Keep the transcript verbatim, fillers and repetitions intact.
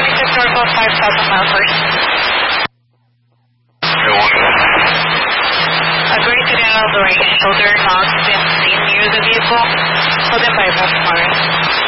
going to normal five thousand miles first. Okay, one minute. Agree to the end of the range, shoulder not been seen near the vehicle, hold in by West Mars.